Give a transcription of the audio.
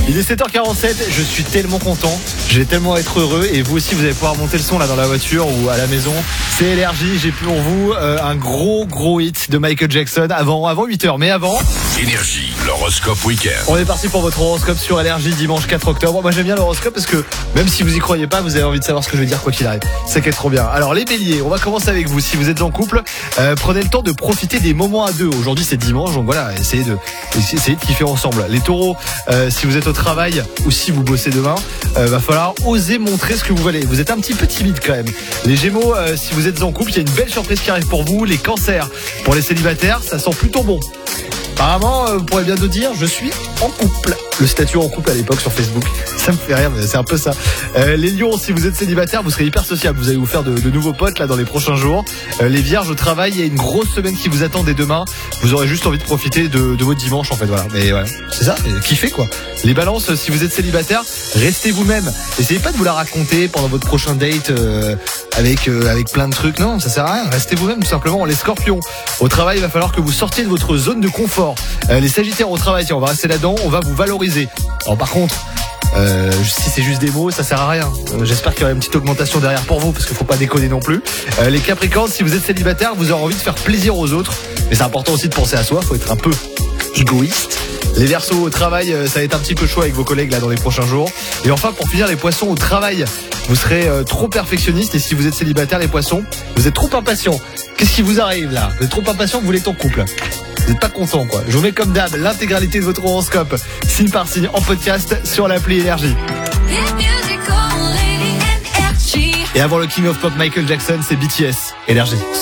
Il est 7h47, je suis tellement content, je vais tellement être heureux et vous aussi vous allez pouvoir monter le son là dans la voiture ou à la maison. C'est LRJ, j'ai pour vous un gros hit de Michael Jackson avant 8h, mais avant... Énergie, l'horoscope week-end. On est parti pour votre horoscope sur LRJ dimanche 4 octobre. Moi j'aime bien l'horoscope parce que même si vous y croyez pas, vous avez envie de savoir ce que je vais dire quoi qu'il arrive. C'est qu'est trop bien. Alors les béliers, on va commencer avec vous. Si vous êtes en couple, prenez le temps de profiter des moments à deux. Aujourd'hui c'est dimanche, donc voilà, essayez de kiffer ensemble. Les taureaux, si vous êtes au travail ou si vous bossez demain, va falloir oser montrer ce que vous valez. Vous êtes un petit peu timide quand même. Les gémeaux, si vous êtes en couple, il y a une belle surprise qui arrive pour vous. Les cancers, pour les célibataires, ça sent plutôt bon. Apparemment, vous pourrez bientôt dire je suis en couple. Le statut en couple à l'époque sur Facebook, ça me fait rire, mais c'est un peu ça. Les lions, si vous êtes célibataire, vous serez hyper sociable. Vous allez vous faire de nouveaux potes là dans les prochains jours. Les vierges, au travail, il y a une grosse semaine qui vous attend dès demain. Vous aurez juste envie de profiter de votre dimanche en fait. Voilà. Mais voilà, c'est ça, kiffez quoi. Les balances, si vous êtes célibataire, restez vous-même. Essayez pas de vous la raconter pendant votre prochain date avec plein de trucs. Non, ça sert à rien. Restez vous-même tout simplement. Les scorpions, au travail, il va falloir que vous sortiez de votre zone de confort. Les sagittaires au travail, tiens, on va rester là-dedans, on va vous valoriser. Alors par contre, si c'est juste des mots, ça sert à rien. J'espère qu'il y aura une petite augmentation derrière pour vous, parce qu'il faut pas déconner non plus. Les capricornes, si vous êtes célibataire, vous aurez envie de faire plaisir aux autres, mais c'est important aussi de penser à soi, faut être un peu égoïste. Les verseaux au travail, ça va être un petit peu chaud avec vos collègues là dans les prochains jours. Et enfin pour finir, les poissons au travail, vous serez trop perfectionniste, et si vous êtes célibataire, les poissons, vous êtes trop impatient. Qu'est-ce qui vous arrive là? Vous êtes trop impatient, vous voulez ton couple. Vous n'êtes pas content quoi. Je vous mets comme d'hab l'intégralité de votre horoscope signe par signe en podcast sur l'appli Énergie. Et avant le King of Pop Michael Jackson, c'est BTS. Énergie.